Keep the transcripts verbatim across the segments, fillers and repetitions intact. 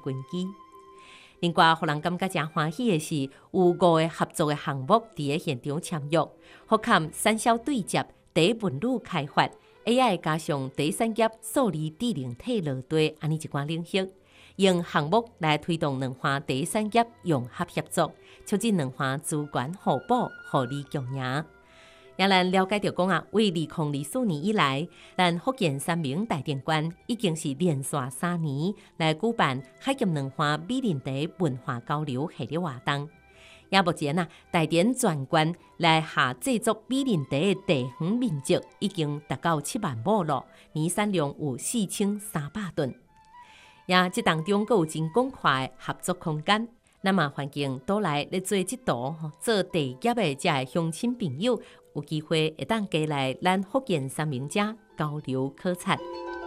根基。另外，互人感觉真欢喜的是，有五个合作的项目伫咧现场签约，福坎产销对接第一文旅开发 A I 加上第一产业数字智能体落地安尼一款领域，用项目来推动两岸第一产业融合合作，促进两岸资源互补、互利共赢。也咱了解到讲啊，为二零二四年以来，咱福建三明大典馆已经是连续三年来举办海峡两岸美人茶文化交流系列活动。也目前啊，大典全馆来下制作美人茶的茶园面积已经达到七万亩咯，年产量有四千三百吨。也这当中阁有真广阔的合作空间。那么环境倒来咧做这道做茶叶的这个乡亲朋友，有机会会当过来咱福建三明者交流考察。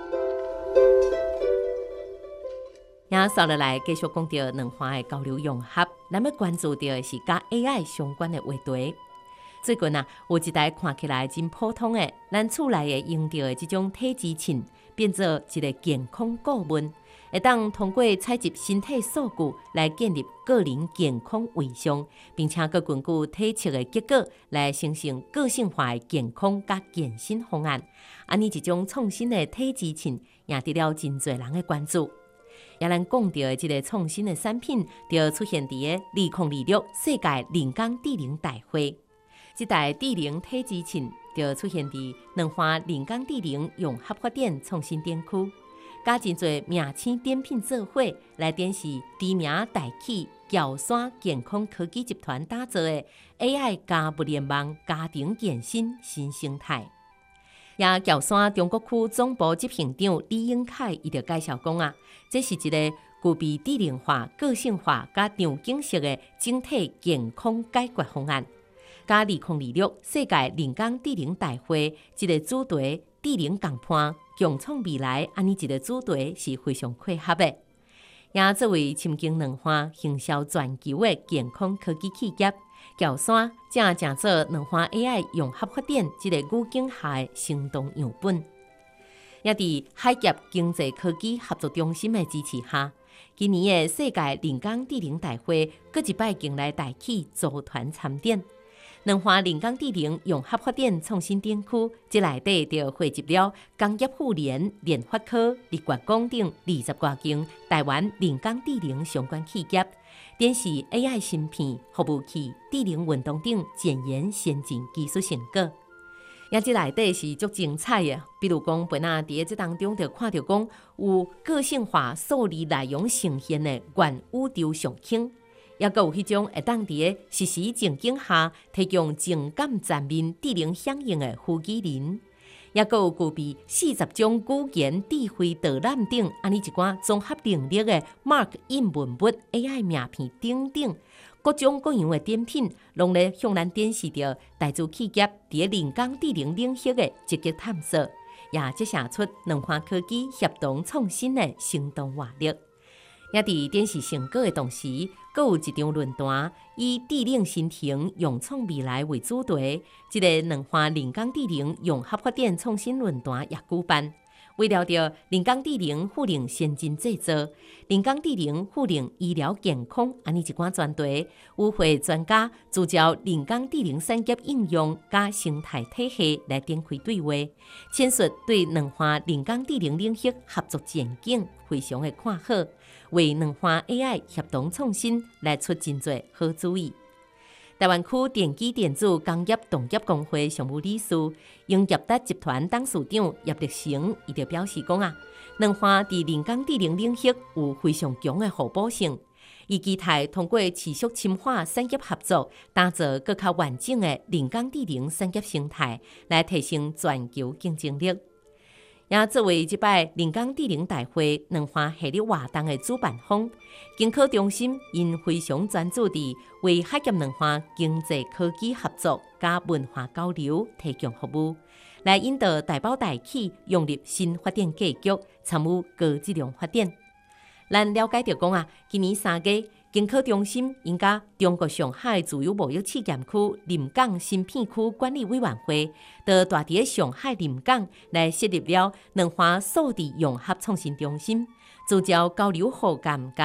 也接落来继续讲到两岸的交流融合，咱要关注到的是甲 A I 相关的话题。最近啊，有一台看起来真普通的咱厝内的用到的这种体脂秤，变做一个健康顾问。会当通过采集身体数据来建立个人健康卫生，并且佮根据体测的结果来形成个性化的健康甲健身方案。安尼一种创新的体脂秤，赢得了真侪人的关注。也咱讲到的这个创新的产品，就出现伫个二零二六世界人工智能大会。这台智能体脂秤就出现伫两岸人工智能融合发展创新展区。甲真侪名星点品做伙来展示知名大企乔山健康科技集团打造的 A I 加物联网家庭健身新生态。也乔山中国区总部执行长李永凯伊就介绍讲啊，这是一个具备智能化、个性化甲场景式的整体健康解决方案。甲二零二六世界人工智能大会这个主题智能共伴共创未来，安尼一个主题是非常契合的。也作为深耕两岸、行销全球的健康科技企业，乔山正正做两岸 A I 融合发展这个语境下的行动样本。也伫海峡经济科技合作中心的支持下，今年的世界人工智能大会搁一摆迎来大企组团参展。两岸人工智能融合发展创新展区，这内底就汇集了工业妇联、联发科、日月光等二十多间台湾人工智能相关企业，展示 A I 芯片、服务器、智能运动等前沿先进技术成果。也这内底是足精彩的，比如讲，本啊伫这当中就看到讲有个性化数字内容呈现的元宇宙上空。也阁有迄种会当伫个实时情景下提供情感层面智能响应的副机人，也阁有具备四十种语言智慧导览等安尼一寡综合能力的 Mark 印文物 A I 名片等等，各种各样的展品，拢咧向咱展示着台资企业伫个人工智能领域的积极探索，也折射出两岸科技协同创新的生动活力。也伫展示成果的同时，阁有一场论坛，以智能新型勇创未来为主题，这个两岸人工智能融合发展创新论坛也举办。为了着人工智能赋能先进制造、人工智能赋能医疗健康，安尼一款专题，与会专家聚焦人工智能产业应用加生态体系来展开对话，阐述对两岸人工智能领域合作前景非常的看好，为两岸 A I 协同创新来出真侪好主意。台湾区电机电子工业同业工会常务理事、英业达集团董事长叶立成，伊就表示讲啊，两岸伫人工智能领域有非常强的互补性，伊期待通过持续深化产业合作，打造更较完整的人工智能产业生态，来提升全球竞争力。也作为这摆人工智能大会两岸系列活动的主办方，经科中心因非常专注地为海峡两岸经济科技合作加文化交流提供服务，来引导大包大企融入新发展格局，参与高质量发展。咱了解到讲啊，今年三月，经科中心因甲中国上海自由贸易试验区临港新片区管理委员会，就大伫上海临港来设立了两岸数字融合创新中心，聚焦交流互鉴。